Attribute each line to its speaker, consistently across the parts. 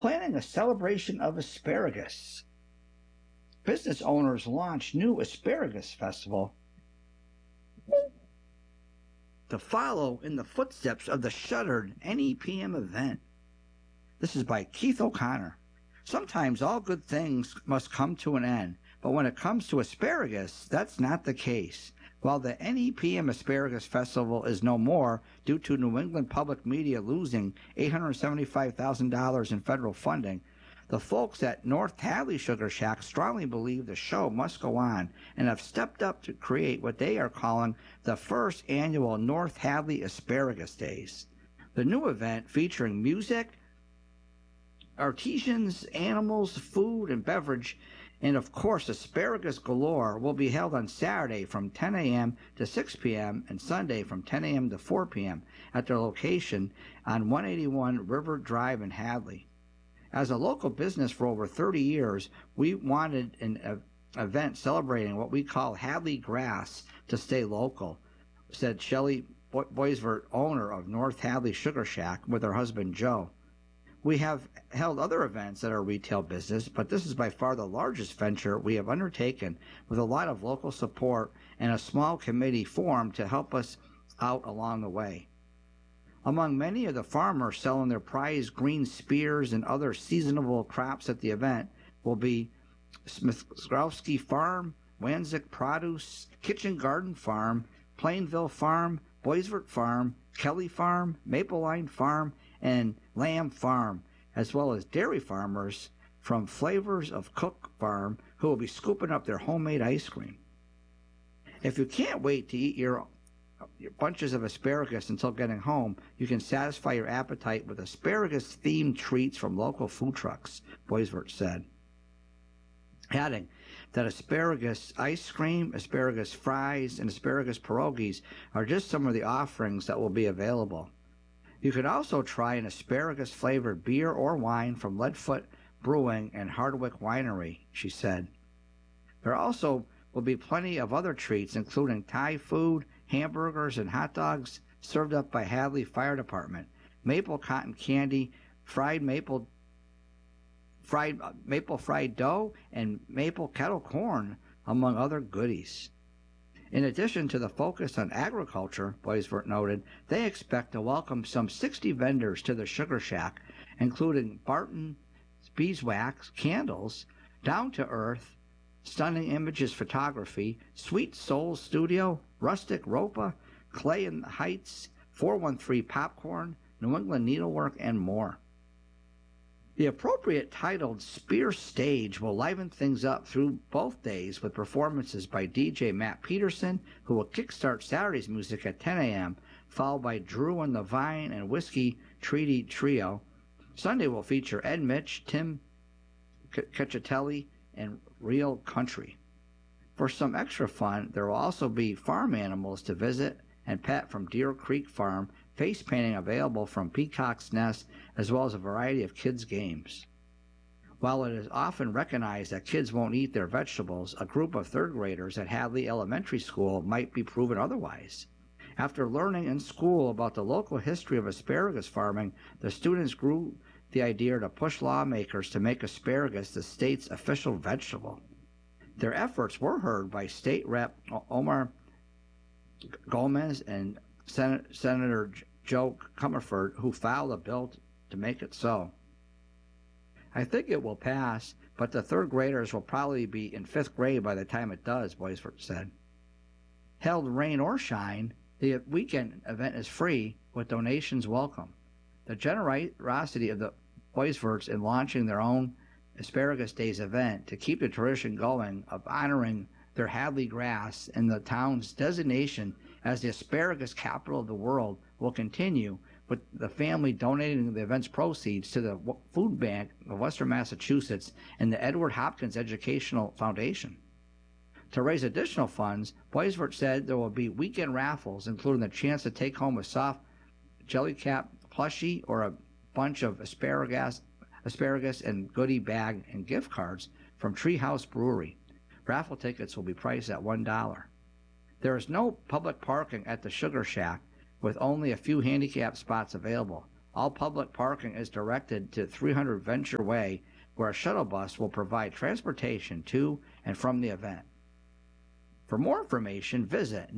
Speaker 1: planning a celebration of asparagus. Business owners launch new asparagus festival to follow in the footsteps of the shuttered NEPM event. This is by Keith O'Connor. Sometimes all good things must come to an end, but when it comes to asparagus, that's not the case. While the NEPM Asparagus Festival is no more due to New England Public Media losing $875,000 in federal funding, the folks at North Hadley Sugar Shack strongly believe the show must go on and have stepped up to create what they are calling the first annual North Hadley Asparagus Days. The new event, featuring music, artisans, animals, food, and beverage, and of course asparagus galore, will be held on Saturday from 10 a.m. to 6 p.m. and Sunday from 10 a.m. to 4 p.m. at their location on 181 River Drive in Hadley. As a local business for over 30 years, we wanted an event celebrating what we call Hadley grass to stay local, said Shelley Boisvert, owner of North Hadley Sugar Shack, with her husband Joe. We have held other events at our retail business, but this is by far the largest venture we have undertaken, with a lot of local support and a small committee formed to help us out along the way. Among many of the farmers selling their prized green spears and other seasonable crops at the event will be Smithskowski Farm, Wanzik Produce, Kitchen Garden Farm, Plainville Farm, Boisvert Farm, Kelly Farm, Maple Line Farm, and Lamb Farm, as well as dairy farmers from Flavors of Cook Farm who will be scooping up their homemade ice cream. If you can't wait to eat your bunches of asparagus until getting home, you can satisfy your appetite with asparagus-themed treats from local food trucks, Boisvert said, adding that asparagus ice cream, asparagus fries, and asparagus pierogies are just some of the offerings that will be available. You could also try an asparagus-flavored beer or wine from Leadfoot Brewing and Hardwick Winery, she said. There also will be plenty of other treats, including Thai food, hamburgers, and hot dogs served up by Hadley Fire Department, maple cotton candy, maple fried dough, and maple kettle corn, among other goodies. In addition to the focus on agriculture, Boisvert noted, they expect to welcome some 60 vendors to the Sugar Shack, including Barton Beeswax Candles, Down to Earth, Stunning Images Photography, Sweet Soul Studio, Rustic Ropa, Clay in the Heights, 413 Popcorn, New England Needlework, and more. The appropriate titled Spear Stage will liven things up through both days with performances by DJ Matt Peterson, who will kickstart Saturday's music at 10 a.m., followed by Drew and the Vine and Whiskey Treaty Trio. Sunday will feature Ed Mitch, Tim Cacciatelli, and Real Country. For some extra fun, there will also be farm animals to visit and pet from Deer Creek Farm, face painting available from Peacock's Nest, as well as a variety of kids' games. While it is often recognized that kids won't eat their vegetables, a group of third graders at Hadley Elementary School might be proven otherwise. After learning in school about the local history of asparagus farming, the students grew the idea to push lawmakers to make asparagus the state's official vegetable. Their efforts were heard by State Rep. Omar Gomez and Senator Joe Comerford, who filed a bill to make it so. I think it will pass, but the third graders will probably be in 5th grade by the time it does, Boisvert said. Held rain or shine, the weekend event is free, with donations welcome. The generosity of the Boisverts in launching their own Asparagus Days event to keep the tradition going of honoring their Hadley grass and the town's designation as the asparagus capital of the world will continue, with the family donating the event's proceeds to the Food Bank of Western Massachusetts and the Edward Hopkins Educational Foundation. To raise additional funds, Boisvert said there will be weekend raffles, including the chance to take home a soft Jellycat plushie or a bunch of asparagus and goodie bag and gift cards from Treehouse Brewery. Raffle tickets will be priced at $1. There is no public parking at the Sugar Shack, with only a few handicap spots available. All public parking is directed to 300 Venture Way, where a shuttle bus will provide transportation to and from the event. For more information, visit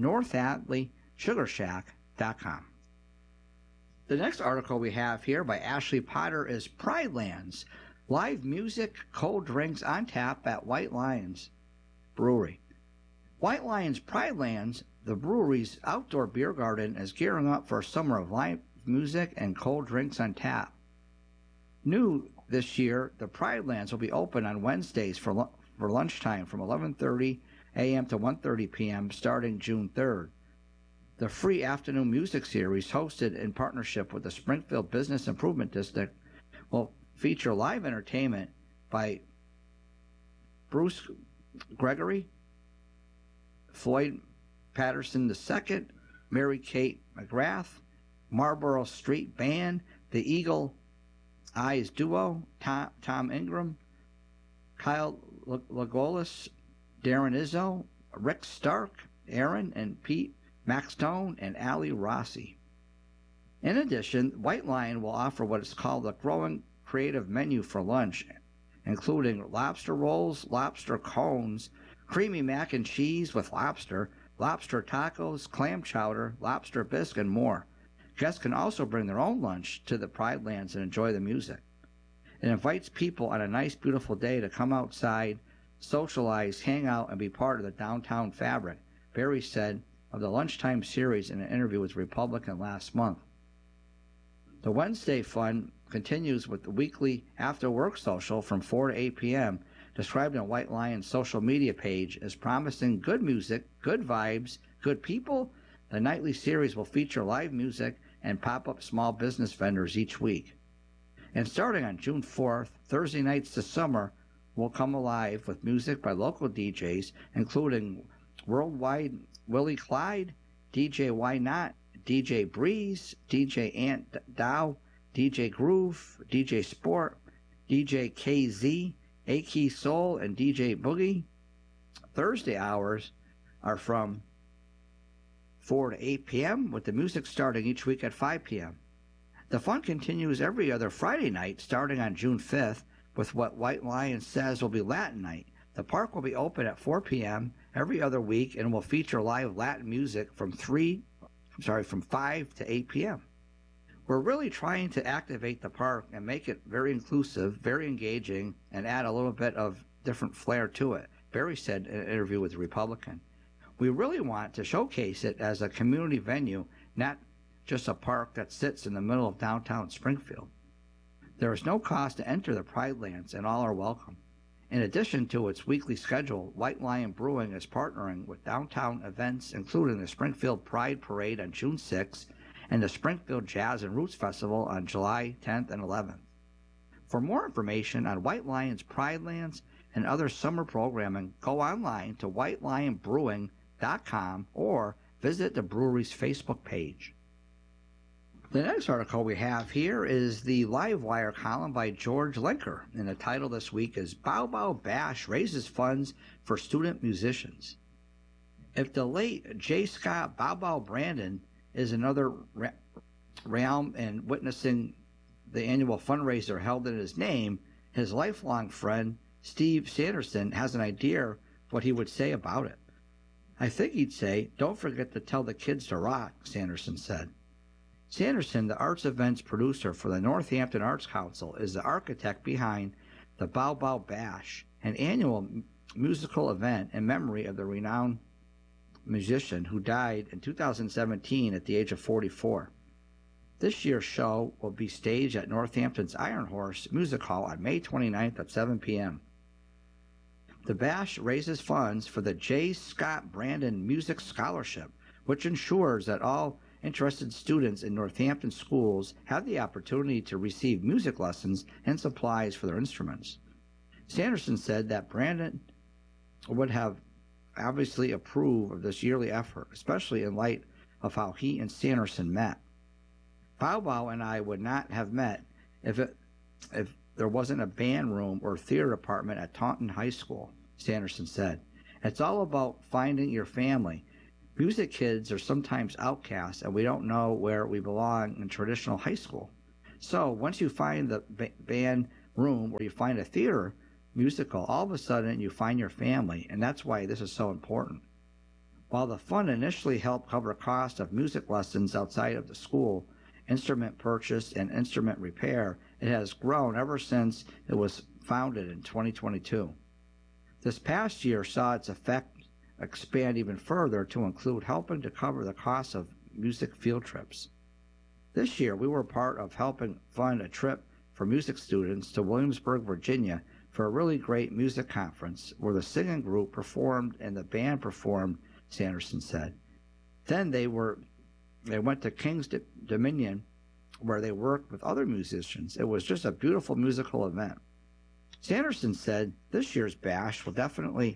Speaker 1: NorthAtleySugarShack.com. The next article we have here by Ashley Potter is Pride Lands, live music, cold drinks on tap at White Lions Brewery. White Lions Pride Lands, the brewery's outdoor beer garden, is gearing up for a summer of live music and cold drinks on tap. New this year, the Pride Lands will be open on Wednesdays for lunchtime from 11:30 a.m. to 1:30 p.m. starting June 3rd. The free afternoon music series, hosted in partnership with the Springfield Business Improvement District, will feature live entertainment by Bruce Gregory, Floyd Patterson II, Mary Kate McGrath, Marlboro Street Band, the Eagle Eyes Duo, Tom Ingram, Kyle Lagolis, Darren Izzo, Rick Stark, Aaron and Pete Maxstone, and Ali Rossi. In addition, White Lion will offer what is called a growing creative menu for lunch, including lobster rolls, lobster cones, creamy mac and cheese with lobster, lobster tacos, clam chowder, lobster bisque, and more. Guests can also bring their own lunch to the Pride Lands and enjoy the music. It invites people on a nice, beautiful day to come outside, socialize, hang out, and be part of the downtown fabric, Barry said of the lunchtime series in an interview with Republican last month. The Wednesday fun continues with the weekly after-work social from 4 to 8 p.m., described on White Lion's social media page as promising good music, good vibes, good people. The nightly series will feature live music and pop-up small business vendors each week. And starting on June 4th, Thursday nights this summer will come alive with music by local DJs, including Worldwide Willie Clyde, DJ Why Not, DJ Breeze, DJ Ant Dow, DJ Groove, DJ Sport, DJ KZ, A-Key Soul, and DJ Boogie. Thursday hours are from 4 to 8 p.m., with the music starting each week at 5 p.m. The fun continues every other Friday night, starting on June 5th, with what White Lion says will be Latin Night. The park will be open at 4 p.m. every other week and will feature live Latin music from 5 to 8 p.m. We're really trying to activate the park and make it very inclusive, very engaging, and add a little bit of different flair to it, Barry said in an interview with the Republican. We really want to showcase it as a community venue, not just a park that sits in the middle of downtown Springfield. There is no cost to enter the Pride Lands, and all are welcome. In addition to its weekly schedule, White Lion Brewing is partnering with downtown events, including the Springfield Pride Parade on June 6th and the Springfield Jazz and Roots Festival on July 10th and 11th. For more information on White Lion's Pride Lands and other summer programming, go online to whitelionbrewing.com or visit the brewery's Facebook page. The next article we have here is the Livewire column by George Linker, and the title this week is Bow Bow Bash Raises Funds for Student Musicians. If the late J. Scott Bow Bow Brandon is another realm in witnessing the annual fundraiser held in his name, his lifelong friend Steve Sanderson has an idea what he would say about it. I think he'd say, "Don't forget to tell the kids to rock," Sanderson said. Sanderson, the arts events producer for the Northampton Arts Council, is the architect behind the Bow Bow Bash, an annual musical event in memory of the renowned musician who died in 2017 at the age of 44. This year's show will be staged at Northampton's Iron Horse Music Hall on May 29th at 7 p.m. The bash raises funds for the J. Scott Brandon Music Scholarship, which ensures that all interested students in Northampton schools have the opportunity to receive music lessons and supplies for their instruments. Sanderson said that Brandon would have obviously approved of this yearly effort, especially in light of how he and Sanderson met. Bow Bow and I would not have met if there wasn't a band room or theater department at Taunton High School, Sanderson said. It's all about finding your family. Music kids are sometimes outcasts, and we don't know where we belong in traditional high school. So once you find the band room or you find a theater musical, all of a sudden you find your family, and that's why this is so important. While the fund initially helped cover costs of music lessons outside of the school, instrument purchase, and instrument repair, it has grown ever since it was founded in 2022. This past year saw its effect expand even further to include helping to cover the cost of music field trips. This year, we were part of helping fund a trip for music students to Williamsburg, Virginia for a really great music conference where the singing group performed and the band performed, Sanderson said. Then they went to King's Dominion where they worked with other musicians. It was just a beautiful musical event. Sanderson said this year's bash will definitely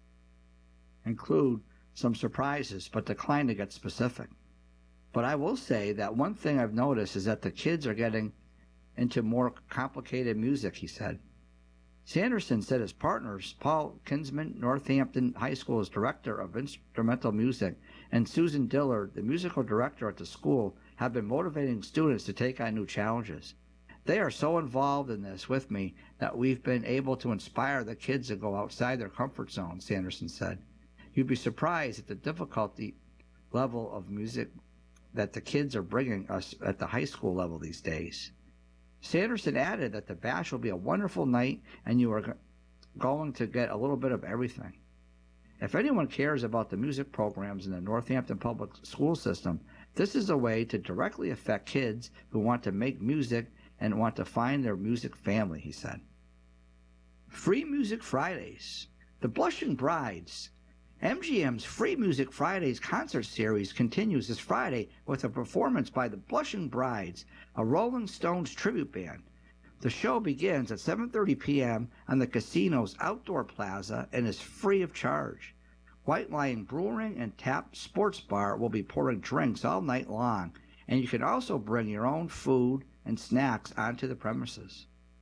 Speaker 1: include some surprises, but declined to get specific. But I will say that one thing I've noticed is that the kids are getting into more complicated music, he said. Sanderson said his partners, Paul Kinsman, Northampton High School's director of instrumental music, and Susan Dillard, the musical director at the school, have been motivating students to take on new challenges. They are so involved in this with me that we've been able to inspire the kids to go outside their comfort zone, Sanderson said. You'd be surprised at the difficulty level of music that the kids are bringing us at the high school level these days. Sanderson added that the bash will be a wonderful night and you are going to get a little bit of everything. If anyone cares about the music programs in the Northampton Public School System, this is a way to directly affect kids who want to make music and want to find their music family, he said. Free Music Fridays. The Blushing Brides. MGM's Free Music Fridays concert series continues this Friday with a performance by the Blushing Brides, a Rolling Stones tribute band. The show begins at 7:30 p.m. on the casino's outdoor plaza and is free of charge. White Lion Brewing and Tap Sports Bar will be pouring drinks all night long, and you can also bring your own food and snacks onto the premises.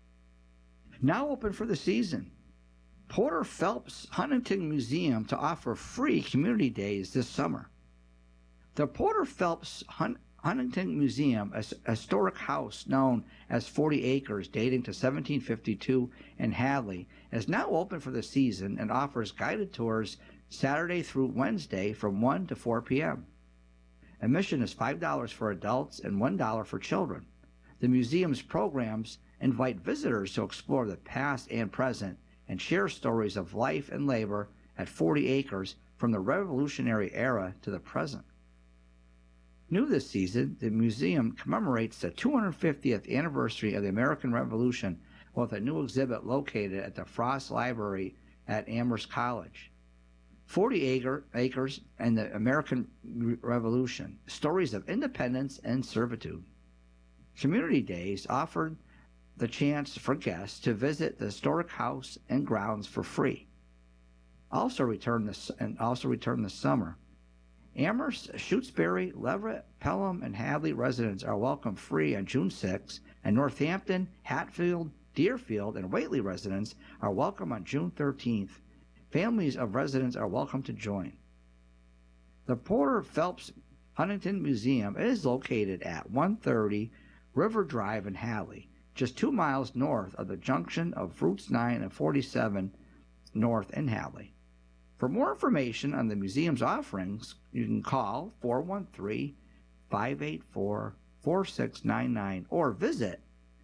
Speaker 1: Now open for the season. Porter Phelps Huntington Museum to offer free community days this summer. The Porter Phelps Huntington Museum, a historic house known as 40 Acres dating to 1752 in Hadley, is now open for the season and offers guided tours Saturday through Wednesday from 1 to 4 p.m. Admission is $5 for adults and $1 for children. The museum's programs invite visitors to explore the past and present and share stories of life and labor at 40 Acres from the Revolutionary era to the present. New this season, the museum commemorates the 250th anniversary of the American Revolution with a new exhibit located at the Frost Library at Amherst College. 40 Acres and the American Revolution, Stories of Independence and Servitude. Community Days offered the chance for guests to visit the historic house and grounds for free. Also return this summer. Amherst, Shutesbury, Leverett, Pelham, and Hadley residents are welcome free on June 6, and Northampton, Hatfield, Deerfield, and Whately residents are welcome on June 13th. Families of residents are welcome to join. The Porter Phelps Huntington Museum is located at 130 River Drive in Hadley, just 2 miles north of the junction of Routes 9 and 47 north in Hadley. For more information on the museum's offerings, you can call 413-584-4699 or visit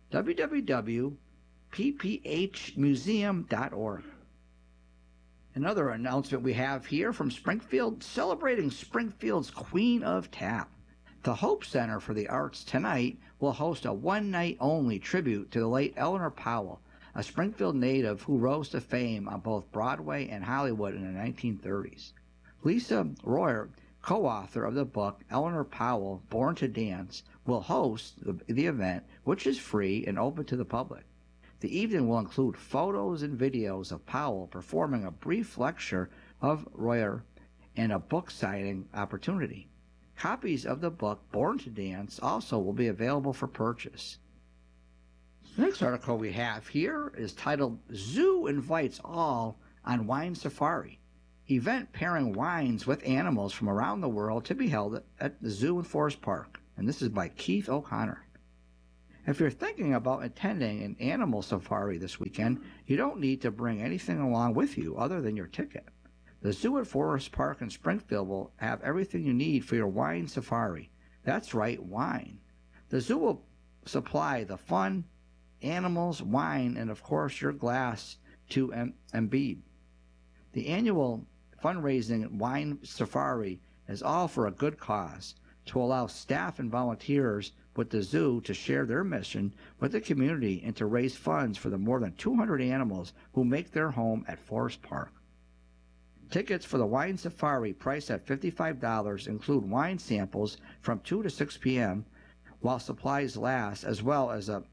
Speaker 1: www.pphmuseum.org. Another announcement we have here from Springfield, celebrating Springfield's Queen of Tap. The Hope Center for the Arts tonight will host a one-night-only tribute to the late Eleanor Powell, a Springfield native who rose to fame on both Broadway and Hollywood in the 1930s. Lisa Royer, co-author of the book Eleanor Powell, Born to Dance, will host the event, which is free and open to the public. The evening will include photos and videos of Powell performing a brief lecture of Royer and a book signing opportunity. Copies of the book Born to Dance also will be available for purchase. The next article we have here is titled Zoo Invites All on Wine Safari. Event pairing wines with animals from around the world to be held at the Zoo and Forest Park. And this is by Keith O'Connor. If you're thinking about attending an animal safari this weekend, you don't need to bring anything along with you other than your ticket. The zoo at Forest Park in Springfield will have everything you need for your wine safari. That's right, wine. The zoo will supply the fun, animals, wine, and of course your glass to imbibe. The annual fundraising wine safari is all for a good cause, to allow staff and volunteers with the zoo to share their mission with the community and to raise funds for the more than 200 animals who make their home at Forest Park. Tickets for the wine safari, priced at $55, include wine samples from 2 to 6 p.m. while supplies last, as well as a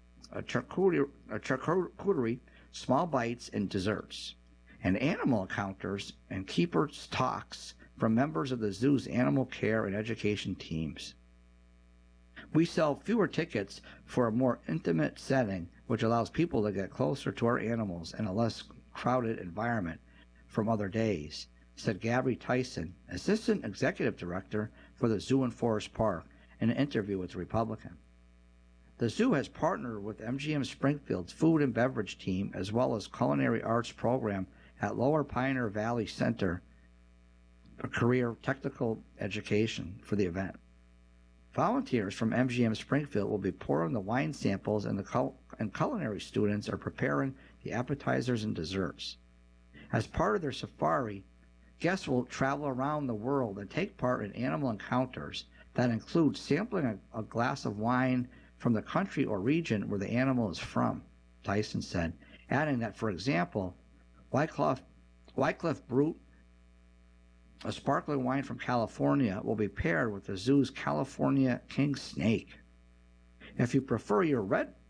Speaker 1: charcuterie, small bites, and desserts, and animal encounters and keepers' talks from members of the zoo's animal care and education teams. We sell fewer tickets for a more intimate setting, which allows people to get closer to our animals in a less crowded environment from other days, said Gabby Tyson, Assistant Executive Director for the Zoo in Forest Park, in an interview with the Republican. The zoo has partnered with MGM Springfield's food and beverage team as well as culinary arts program at Lower Pioneer Valley Center for Career Technical Education for the event. Volunteers from MGM Springfield will be pouring the wine samples, and culinary students are preparing the appetizers and desserts. As part of their safari, guests will travel around the world and take part in animal encounters that include sampling a glass of wine from the country or region where the animal is from, Tyson said, adding that, for example, Wycliffe Brut, a sparkling wine from California, will be paired with the zoo's California King Snake. If you prefer your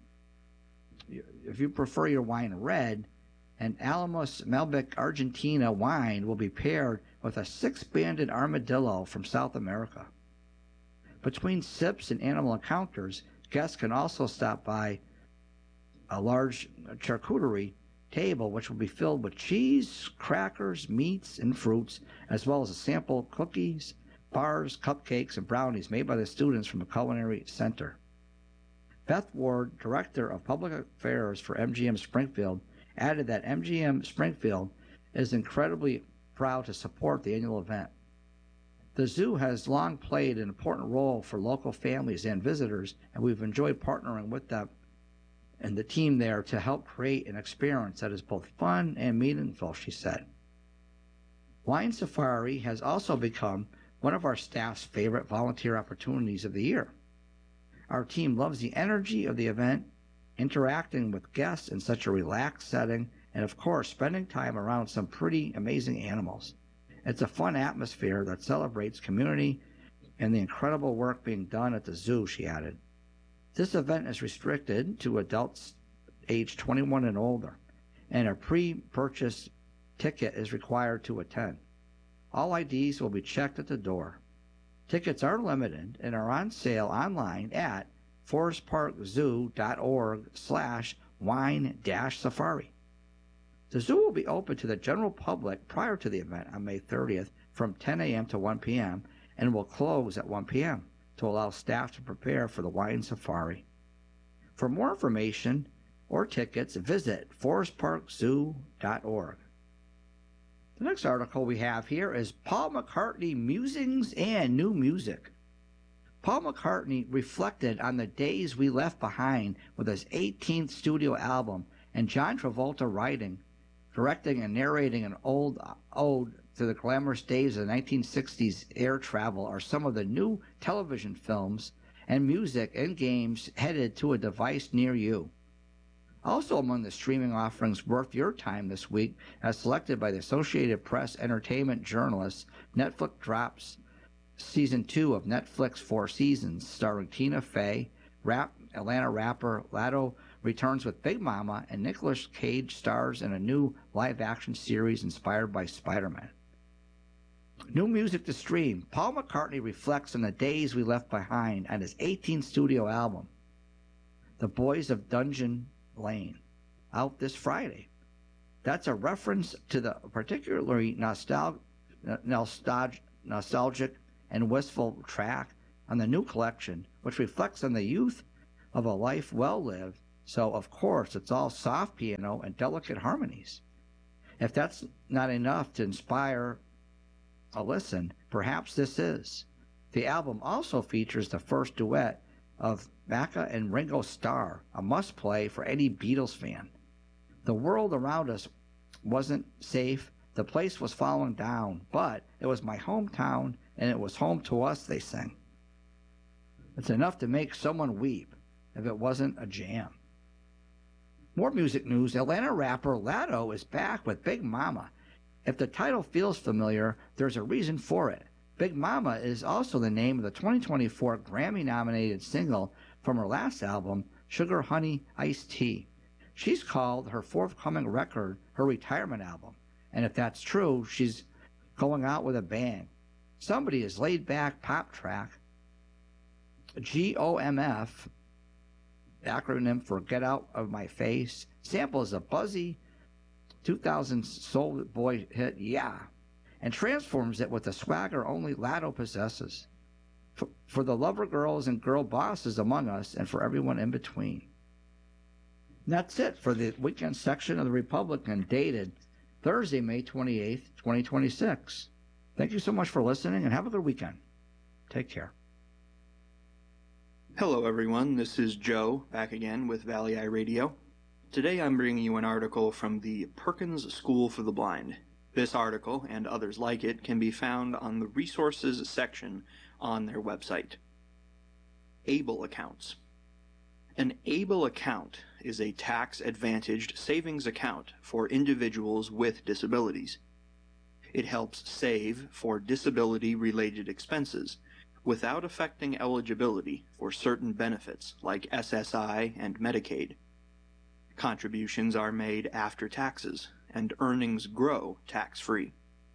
Speaker 1: wine red, an Alamos Malbec Argentina wine will be paired with a six-banded armadillo from South America. Between sips and animal encounters, guests can also stop by a large charcuterie table, which will be filled with cheese, crackers, meats, and fruits, as well as a sample cookies, bars, cupcakes, and brownies made by the students from the Culinary Center. Beth Ward, Director of Public Affairs for MGM Springfield, added that MGM Springfield is incredibly proud to support the annual event. The zoo has long played an important role for local families and visitors, and we've enjoyed partnering with them and the team there to help create an experience that is both fun and meaningful, she said. Wine Safari has also become one of our staff's favorite volunteer opportunities of the year. Our team loves the energy of the event, interacting with guests in such a relaxed setting, and of course, spending time around some pretty amazing animals. It's a fun atmosphere that celebrates community and the incredible work being done at the zoo, she added. This event is restricted to adults aged 21 and older, and a pre-purchase ticket is required to attend. All IDs will be checked at the door. Tickets are limited and are on sale online at forestparkzoo.org/wine-safari. The zoo will be open to the general public prior to the event on May 30th from 10 a.m. to 1 p.m. and will close at 1 p.m. to allow staff to prepare for the wine safari. For more information or tickets, visit forestparkzoo.org. The next article we have here is Paul McCartney Musings and New Music. Paul McCartney reflected on the days we left behind with his 18th studio album, and John Travolta writing, directing, and narrating an ode to the glamorous days of the 1960s air travel are some of the new television films and music and games headed to a device near you. Also among the streaming offerings worth your time this week, as selected by the Associated Press entertainment journalists, Netflix drops Season 2 of Netflix Four Seasons, starring Tina Fey. Atlanta rapper Latto returns with Big Mama, and Nicolas Cage stars in a new live-action series inspired by Spider-Man. New music to stream. Paul McCartney reflects on the days we left behind on his 18th studio album, The Boys of Dungeon Lane, out this Friday. That's a reference to the particularly nostalgic and wistful track on the new collection, which reflects on the youth of a life well lived, so of course it's all soft piano and delicate harmonies. If that's not enough to inspire a listen, perhaps this is. The album also features the first duet of Macca and Ringo Starr, a must play for any Beatles fan. The world around us wasn't safe, the place was falling down, but it was my hometown and it was home to us, they sing. It's enough to make someone weep if it wasn't a jam. More music news. Atlanta rapper Latto is back with Big Mama. If the title feels familiar, there's a reason for it. Big Mama is also the name of the 2024 Grammy-nominated single from her last album, Sugar Honey Iced Tea. She's called her forthcoming record her retirement album, and if that's true, she's going out with a bang. Somebody is laid-back pop track, GOMF, acronym for Get Out of My Face, samples a buzzy 2000 Soul Boy hit Yeah, and transforms it with the swagger only Latto possesses. For the lover girls and girl bosses among us, and for everyone in between. And that's it for the weekend section of the Republican, dated Thursday, May 28th, 2026. Thank you so much for listening, and have a good weekend. Take care.
Speaker 2: Hello everyone, this is Joe, back again with Valley Eye Radio. Today I'm bringing you an article from the Perkins School for the Blind. This article, and others like it, can be found on the resources section on their website. ABLE accounts. An ABLE account is a tax-advantaged savings account for individuals with disabilities. It helps save for disability-related expenses without affecting eligibility for certain benefits like SSI and Medicaid. Contributions are made after taxes, and earnings grow tax-free.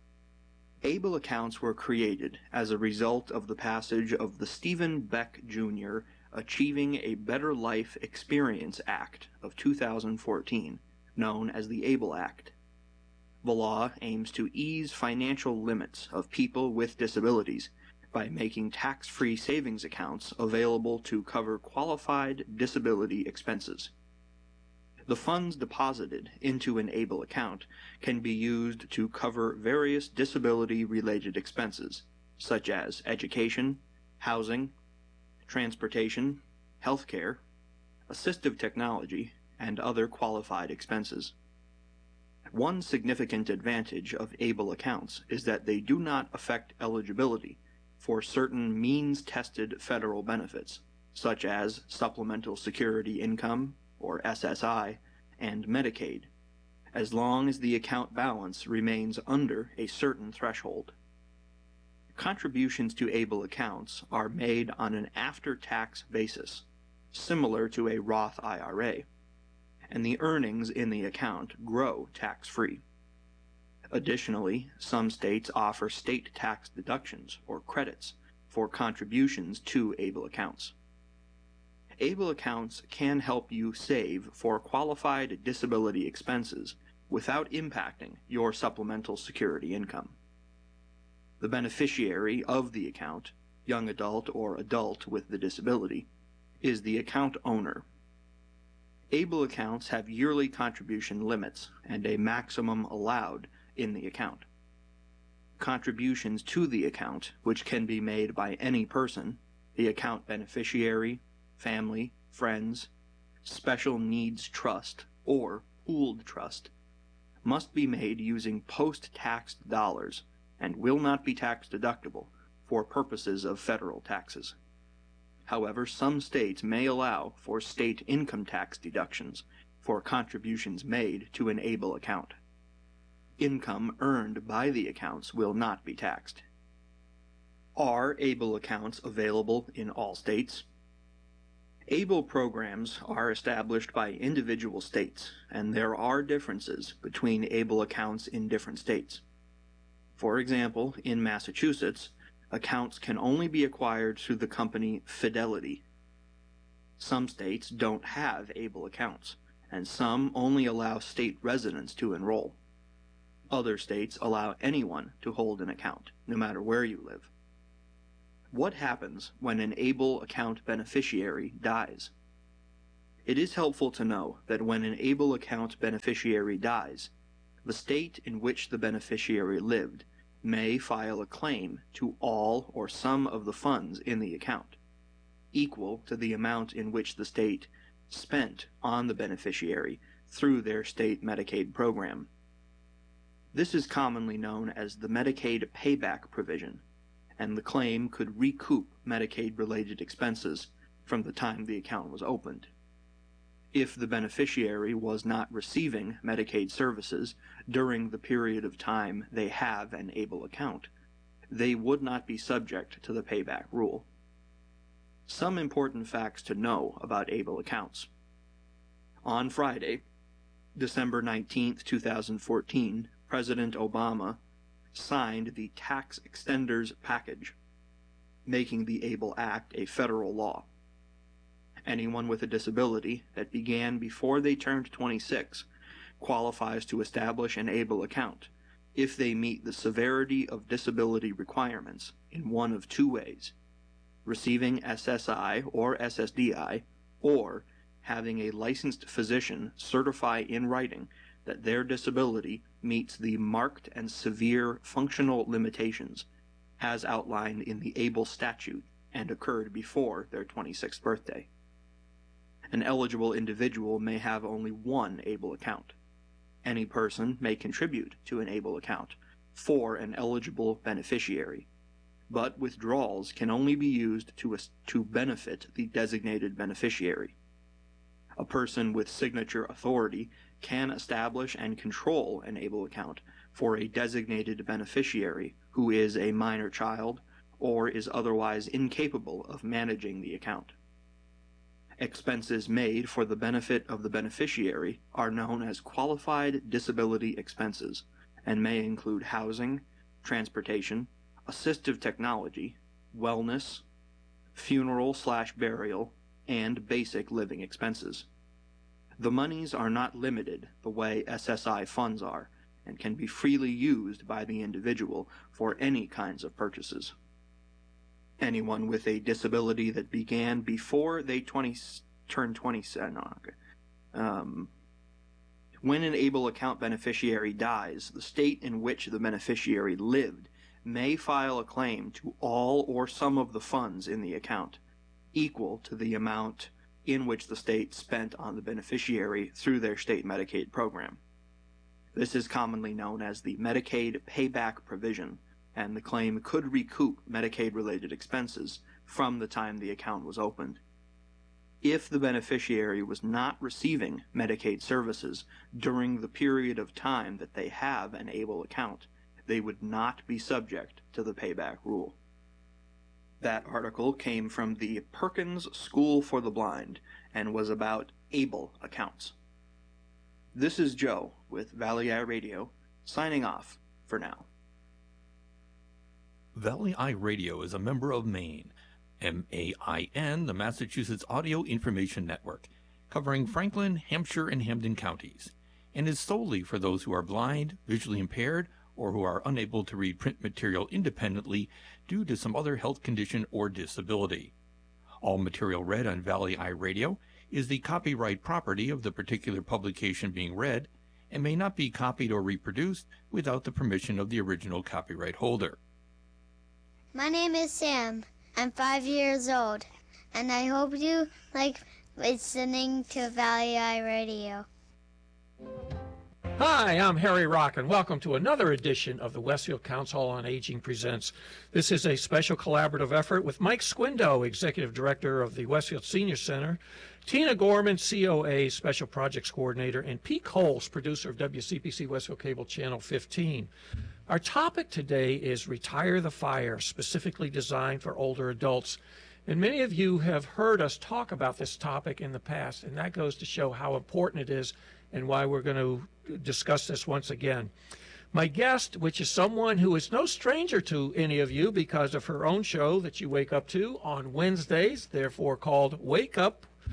Speaker 2: ABLE accounts were created as a result of the passage of the Stephen Beck Jr. Achieving a Better Life Experience Act of 2014, known as the ABLE Act. The law aims to ease financial limits of people with disabilities by making tax-free savings accounts available to cover qualified disability expenses. The funds deposited into an ABLE account can be used to cover various disability-related expenses, such as education, housing, transportation, healthcare, assistive technology, and other qualified expenses. One significant advantage of ABLE accounts is that they do not affect eligibility for certain means-tested federal benefits, such as Supplemental Security Income, or SSI, and Medicaid, as long as the account balance remains under a certain threshold. Contributions to ABLE accounts are made on an after-tax basis, similar to a Roth IRA, and the earnings in the account grow tax-free. Additionally, some states offer state tax deductions or credits for contributions to ABLE accounts. ABLE accounts can help you save for qualified disability expenses without impacting your supplemental security income. The beneficiary of the account, young adult or adult with the disability, is the account owner. ABLE accounts have yearly contribution limits and a maximum allowed in the account. Contributions to the account, which can be made by any person, the account beneficiary, family, friends, special needs trust, or pooled trust, must be made using post-taxed dollars and will not be tax-deductible for purposes of federal taxes. However, some states may allow for state income tax deductions for contributions made to an ABLE account. Income earned by the accounts will not be taxed. Are ABLE accounts available in all states? ABLE programs are established by individual states, and there are differences between ABLE accounts in different states. For example, in Massachusetts, accounts can only be acquired through the company Fidelity. Some states don't have ABLE accounts, and some only allow state residents to enroll. Other states allow anyone to hold an account, no matter where you live. What happens when an ABLE account beneficiary dies? It is helpful to know that when an ABLE account beneficiary dies, the state in which the beneficiary lived may file a claim to all or some of the funds in the account, equal to the amount in which the state spent on the beneficiary through their state Medicaid program. This is commonly known as the Medicaid payback provision, and the claim could recoup Medicaid-related expenses from the time the account was opened. If the beneficiary was not receiving Medicaid services during the period of time they have an ABLE account, they would not be subject to the payback rule. Some important facts to know about ABLE accounts. On Friday, December 19, 2014, President Obama signed the Tax Extenders Package, making the ABLE Act a federal law. Anyone with a disability that began before they turned 26 qualifies to establish an ABLE account if they meet the severity of disability requirements in one of two ways: receiving SSI or SSDI, or having a licensed physician certify in writing that their disability meets the marked and severe functional limitations as outlined in the ABLE statute and occurred before their 26th birthday. An eligible individual may have only one ABLE account. Any person may contribute to an ABLE account for an eligible beneficiary, but withdrawals can only be used to benefit the designated beneficiary. A person with signature authority can establish and control an ABLE account for a designated beneficiary who is a minor child or is otherwise incapable of managing the account. Expenses made for the benefit of the beneficiary are known as qualified disability expenses and may include housing, transportation, assistive technology, wellness, funeral/burial, and basic living expenses. The monies are not limited the way SSI funds are and can be freely used by the individual for any kinds of purchases. Anyone with a disability that began before they turned 27. When an ABLE account beneficiary dies, the state in which the beneficiary lived may file a claim to all or some of the funds in the account, equal to the amount in which the state spent on the beneficiary through their state Medicaid program. This is commonly known as the Medicaid payback provision, and the claim could recoup Medicaid-related expenses from the time the account was opened. If the beneficiary was not receiving Medicaid services during the period of time that they have an ABLE account, they would not be subject to the payback rule. That article came from the Perkins School for the Blind and was about ABLE accounts. This is Joe with Valley Eye Radio, signing off for now.
Speaker 3: Valley Eye Radio is a member of MAIN, MAIN, the Massachusetts Audio Information Network, covering Franklin, Hampshire, and Hampden counties, and is solely for those who are blind, visually impaired, or who are unable to read print material independently due to some other health condition or disability. All material read on Valley Eye Radio is the copyright property of the particular publication being read and may not be copied or reproduced without the permission of the original copyright holder.
Speaker 4: My name is Sam. I'm 5 years old, and I hope you like listening to Valley Eye Radio.
Speaker 5: Hi, I'm Harry Rock, and welcome to another edition of the Westfield Council on Aging Presents. This is a special collaborative effort with Mike Squindo, Executive Director of the Westfield Senior Center, Tina Gorman, COA Special Projects Coordinator, and Pete Coles, producer of WCPC Westfield Cable Channel 15. Our topic today is Retire the Fire, specifically designed for older adults. And many of you have heard us talk about this topic in the past, and that goes to show how important it is and why we're going to discuss this once again. My guest, which is someone who is no stranger to any of you because of her own show that you wake up to on Wednesdays, therefore called Wake Up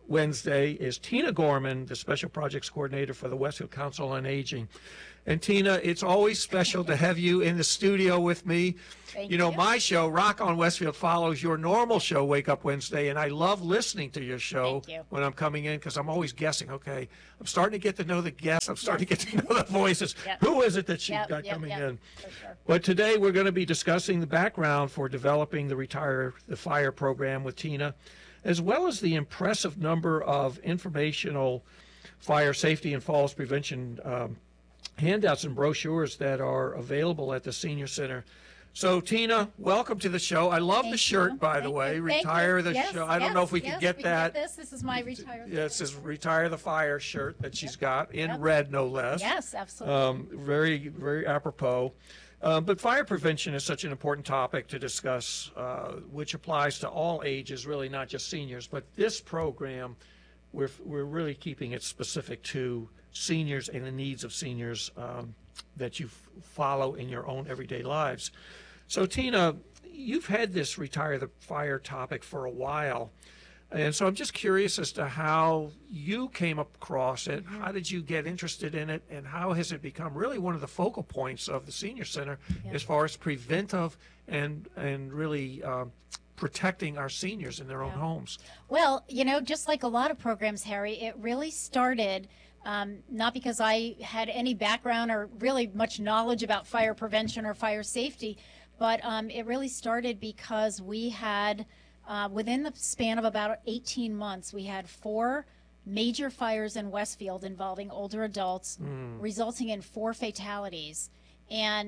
Speaker 5: Wednesday is Tina Gorman, the Special Projects Coordinator for the Westfield Council on Aging. And Tina, it's always special to have you in the studio with me.
Speaker 6: Thank
Speaker 5: You know,
Speaker 6: you.
Speaker 5: my show, Rock on Westfield, follows your normal show, Wake Up Wednesday, and I love listening to your show
Speaker 6: Thank you.
Speaker 5: when I'm coming in because I'm always guessing, okay, I'm starting to get to know the guests. I'm starting to get to know the voices.
Speaker 6: Yep.
Speaker 5: Who is it that she's
Speaker 6: Yep,
Speaker 5: got
Speaker 6: yep,
Speaker 5: coming
Speaker 6: yep,
Speaker 5: in?
Speaker 6: for sure.
Speaker 5: But today we're going to be discussing the background for developing the Retire the Fire program with Tina, as well as the impressive number of informational fire safety and falls prevention handouts and brochures that are available at the Senior Center. So, Tina, welcome to the show. I love the
Speaker 6: Thank
Speaker 5: shirt,
Speaker 6: you.
Speaker 5: by the
Speaker 6: Thank
Speaker 5: way,
Speaker 6: you. Thank
Speaker 5: Retire
Speaker 6: you.
Speaker 5: the
Speaker 6: Yes,
Speaker 5: Show. I don't know if we
Speaker 6: yes,
Speaker 5: could get that.
Speaker 6: This is my Retire.
Speaker 5: Yeah, it says Retire the Fire shirt that she's got in
Speaker 6: Yep.
Speaker 5: red, no less.
Speaker 6: Yes, absolutely.
Speaker 5: Very, very apropos. But fire prevention is such an important topic to discuss, which applies to all ages, really not just seniors. But this program, we're really keeping it specific to seniors and the needs of seniors that you follow in your own everyday lives. So, Tina, you've had this Retire the Fire topic for a while. And so I'm just curious as to how you came across it. How did you get interested in it? And how has it become really one of the focal points of the Senior Center as far as preventive and really protecting our seniors in their own homes?
Speaker 6: Well, you know, just like a lot of programs, Harry, it really started not because I had any background or really much knowledge about fire prevention or fire safety, but it really started because we had, within the span of about 18 months, we had 4 major fires in Westfield involving older adults, resulting in 4 fatalities. And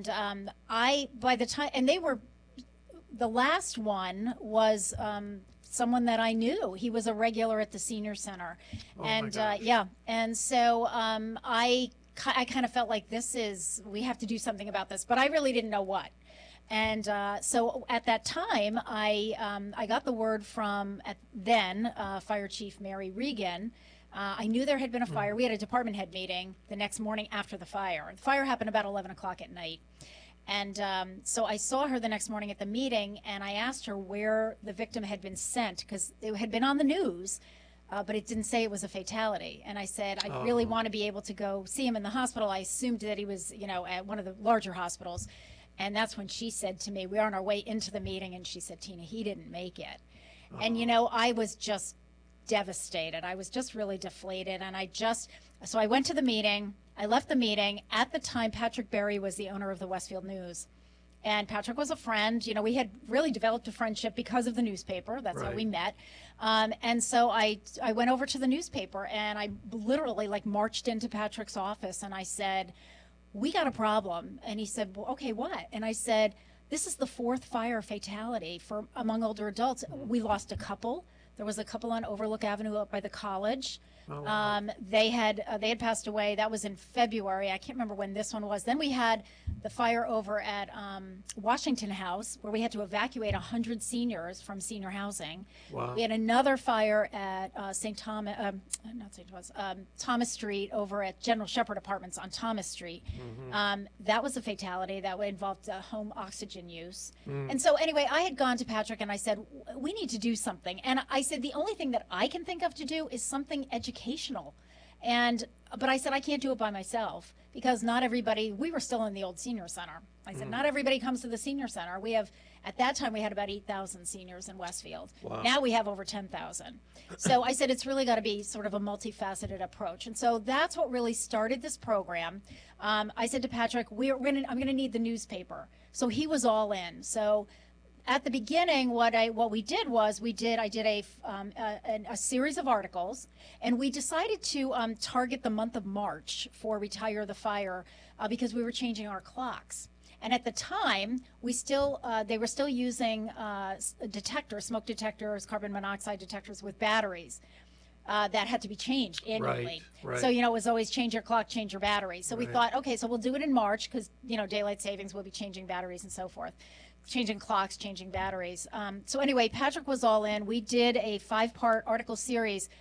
Speaker 6: by the time, and they were, the last one was someone that I knew. He was a regular at the Senior Center. And and so I kind of felt like we have to do something about this, but I really didn't know what. And so at that time, I got the word from then Fire Chief Mary Regan. I knew there had been a fire. We had a department head meeting the next morning after the fire. The fire happened about 11 o'clock at night. And so I saw her the next morning at the meeting, and I asked her where the victim had been sent, because it had been on the news, but it didn't say it was a fatality. And I said, I really want to be able to go see him in the hospital. I assumed that he was, at one of the larger hospitals. And that's when she said to me, we're on our way into the meeting, and she said, Tina, he didn't make it. And, I was just devastated. I was just really deflated. And so I went to the meeting. I left the meeting. At the time, Patrick Berry was the owner of the Westfield News. And Patrick was a friend. We had really developed a friendship because of the newspaper. That's how we met. And so I went over to the newspaper, and I literally marched into Patrick's office, and I said, we got a problem. And he said, well, okay, what? And I said, this is the 4th fire fatality among older adults. We lost a couple. There was a couple on Overlook Avenue up by the college.
Speaker 5: Oh, wow.
Speaker 6: They had passed away. That was in February. I can't remember when this one was. Then we had the fire over at Washington House, where we had to evacuate 100 seniors from senior housing.
Speaker 5: Wow.
Speaker 6: We had another fire at Thomas Street over at General Shepherd Apartments on Thomas Street. That was a fatality that involved home oxygen use. And so anyway, I had gone to Patrick and I said, we need to do something. And I said, the only thing that I can think of to do is something educational. But I said, I can't do it by myself, because not everybody, we were still in the old senior center. I said, not everybody comes to the senior center. At that time, we had about 8,000 seniors in Westfield.
Speaker 5: Wow.
Speaker 6: Now we have over 10,000. So I said, it's really got to be sort of a multifaceted approach. And so that's what really started this program. I said to Patrick, I'm going to need the newspaper. So he was all in. So at the beginning, what we did was I did a series of articles, and we decided to target the month of March for Retire the Fire because we were changing our clocks. And at the time, they were still using smoke detectors, carbon monoxide detectors with batteries. That had to be changed annually.
Speaker 5: Right.
Speaker 6: So, it was always change your clock, change your battery. So we thought, okay, so we'll do it in March because, daylight savings, we'll be changing batteries and so forth. Changing clocks, changing batteries. So anyway, Patrick was all in. We did a 5-part article series,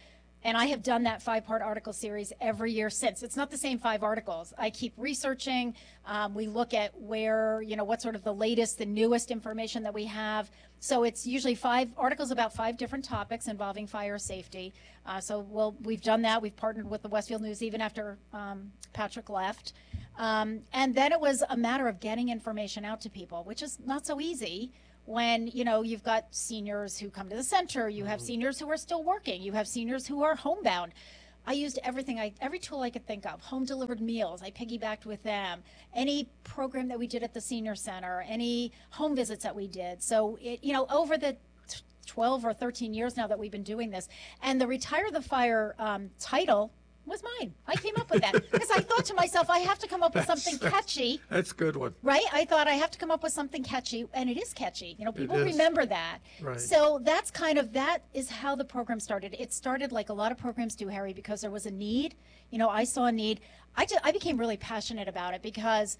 Speaker 6: And I have done that 5-part article series every year since. It's not the same 5 articles. I keep researching. We look at where, what sort of the latest, the newest information that we have. So it's usually 5 articles about 5 different topics involving fire safety. We've done that. We've partnered with the Westfield News even after Patrick left. And then it was a matter of getting information out to people, which is not so easy when, you've got seniors who come to the center, you have seniors who are still working, you have seniors who are homebound. I used every tool I could think of. Home delivered meals, I piggybacked with them. Any program that we did at the senior center, any home visits that we did. So, over the 12 or 13 years now that we've been doing this, and the Retire the Fire title was mine. I came up with that because I thought to myself, I have to come up with something catchy.
Speaker 5: That's a good one.
Speaker 6: Right? I thought I have to come up with something catchy, and it is catchy. People remember that.
Speaker 5: Right.
Speaker 6: So that is how the program started. It started like a lot of programs do, Harry, because there was a need. I saw a need. I became really passionate about it because,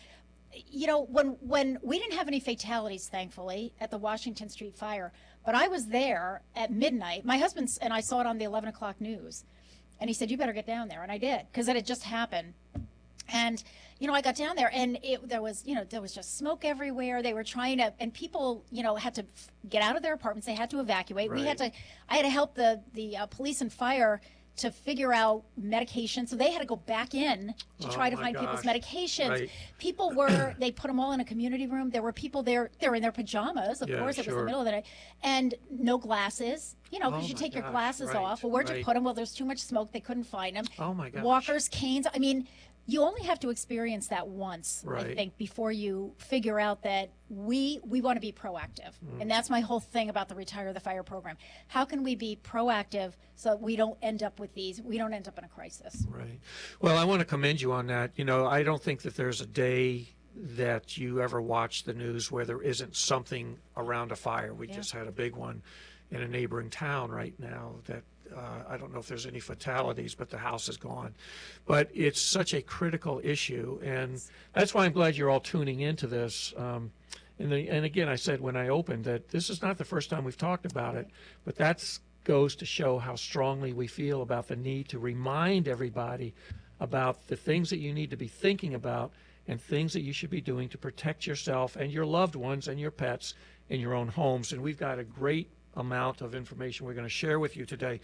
Speaker 6: when we didn't have any fatalities, thankfully, at the Washington Street fire, but I was there at midnight. My husband and I saw it on the 11 o'clock news. And he said, you better get down there. And I did, because it had just happened. And, I got down there and there was just smoke everywhere. They were trying to, and people, had to get out of their apartments. They had to evacuate.
Speaker 5: Right.
Speaker 6: I had to help the police and fire to figure out medication. So they had to go back in to try to find people's medications.
Speaker 5: Right.
Speaker 6: People they put them all in a community room. There were people there, they were in their pajamas, of course, it was the middle of the night, and no glasses, because you take your glasses off. Well, where'd you put them? Well, there's too much smoke. They couldn't find them.
Speaker 5: Oh my gosh.
Speaker 6: Walkers, canes. I mean, you only have to experience that once, I think, before you figure out that we want to be proactive. And that's my whole thing about the Retire the Fire program. How can we be proactive so that we don't end up we don't end up in a crisis?
Speaker 5: Right. Well, I want to commend you on that. I don't think that there's a day that you ever watch the news where there isn't something around a fire. We just had a big one in a neighboring town right now that I don't know if there's any fatalities, but the house is gone. But it's such a critical issue, and that's why I'm glad you're all tuning into this. And again, I said when I opened that this is not the first time we've talked about it, but that goes to show how strongly we feel about the need to remind everybody about the things that you need to be thinking about and things that you should be doing to protect yourself and your loved ones and your pets in your own homes. And we've got a great amount of information we're going to share with you today.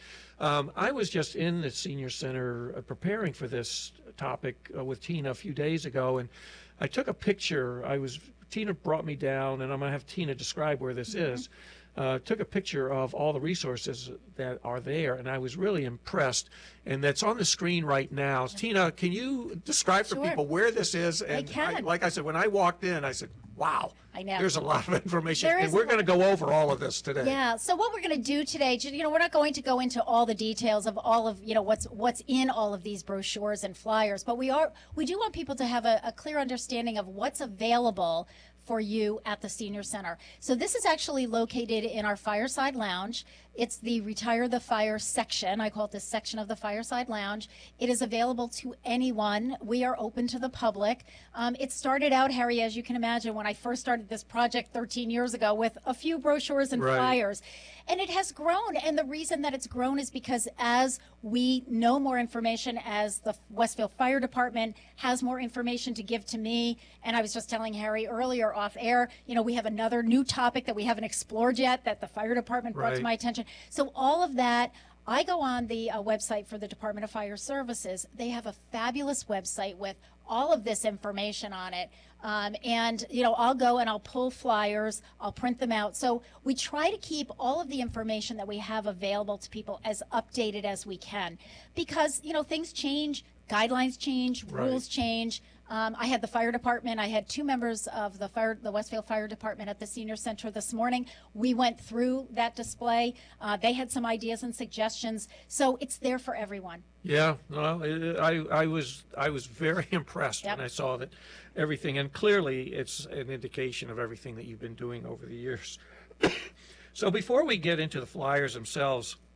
Speaker 5: I was just in the senior center preparing for this topic with Tina a few days ago, and I took a picture. Tina brought me down, and I'm going to have Tina describe where this is. Took a picture of all the resources that are there, and I was really impressed. And that's on the screen right now. Tina, can you describe for people where this is? And
Speaker 6: I can.
Speaker 5: Like I said, when I walked in, I said, wow.
Speaker 6: I know.
Speaker 5: There's a lot of information, and we're going to go over all of this today.
Speaker 6: Yeah. So what we're going to do today, we're not going to go into all the details of all of what's in all of these brochures and flyers, but we do want people to have a clear understanding of what's available for you at the senior center. So this is actually located in our Fireside Lounge. It's the Retire the Fire section. I call it the section of the Fireside Lounge. It is available to anyone. We are open to the public. It started out, Harry, as you can imagine, when I first started this project 13 years ago with a few brochures and flyers. And it has grown. And the reason that it's grown is because as we know more information, as the Westfield Fire Department has more information to give to me, and I was just telling Harry earlier off air, we have another new topic that we haven't explored yet that the fire department brought to my attention. So all of that, I go on the website for the Department of Fire Services. They have a fabulous website with all of this information on it. And I'll go and I'll pull flyers, I'll print them out. So we try to keep all of the information that we have available to people as updated as we can, because, things change, guidelines change, rules change. I had the fire department. I had 2 members of the Westfield Fire Department at the senior center this morning. We went through that display. They had some ideas and suggestions. So it's there for everyone.
Speaker 5: Yeah, well, I was very impressed when I saw that everything, and clearly it's an indication of everything that you've been doing over the years. So before we get into the flyers themselves,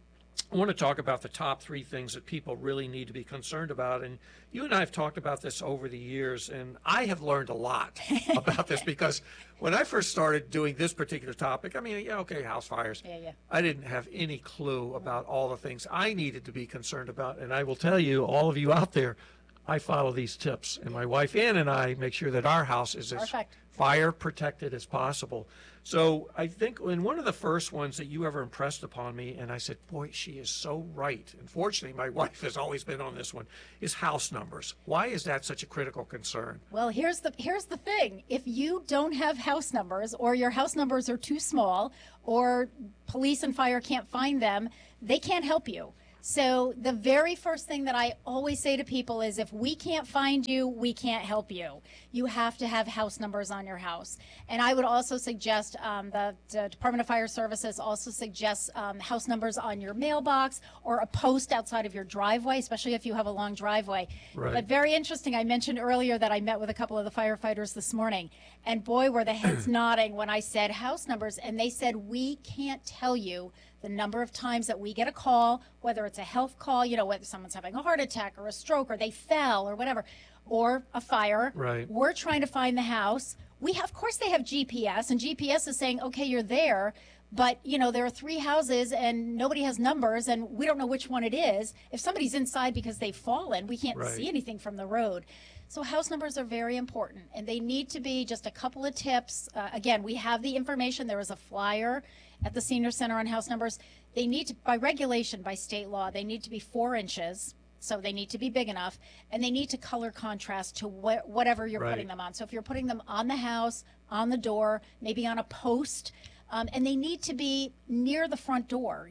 Speaker 5: I want to talk about the top 3 things that people really need to be concerned about. And you and I have talked about this over the years, and I have learned a lot about this because when I first started doing this particular topic, I mean, yeah, okay, house fires.
Speaker 6: Yeah.
Speaker 5: I didn't have any clue about all the things I needed to be concerned about. And I will tell you, all of you out there, I follow these tips. And my wife Ann and I make sure that our house is as
Speaker 6: Perfect.
Speaker 5: fire protected as possible. So I think in one of the first ones that you ever impressed upon me, and I said, boy, she is so right. Unfortunately, my wife has always been on this one, is house numbers. Why is that such a critical concern?
Speaker 6: Well, here's the thing. If you don't have house numbers, or your house numbers are too small, or police and fire can't find them, they can't help you. So the very first thing that I always say to people is, if we can't find you, we can't help you. You have to have house numbers on your house. And I would also suggest, the Department of Fire Services also suggests house numbers on your mailbox or a post outside of your driveway, especially if you have a long driveway.
Speaker 5: Right.
Speaker 6: But very interesting, I mentioned earlier that I met with a couple of the firefighters this morning, and boy, were the heads nodding when I said house numbers, and they said, we can't tell you the number of times that we get a call, whether it's a health call, whether someone's having a heart attack or a stroke or they fell or whatever, or a fire.
Speaker 5: Right.
Speaker 6: We're trying to find the house. Of course they have GPS, and GPS is saying, okay, you're there, but there are 3 houses and nobody has numbers and we don't know which one it is. If somebody's inside because they've fallen, we can't see anything from the road. So house numbers are very important, and they need to be just a couple of tips. Again, we have the information. There is a flyer at the Senior Center on house numbers. They need to, by regulation, by state law, they need to be 4 inches. So they need to be big enough, and they need to color contrast to whatever you're putting them on. So if you're putting them on the house, on the door, maybe on a post, and they need to be near the front door.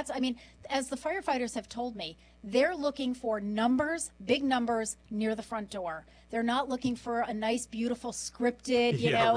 Speaker 6: As the firefighters have told me, they're looking for numbers, big numbers near the front door. They're not looking for a nice, beautiful, scripted,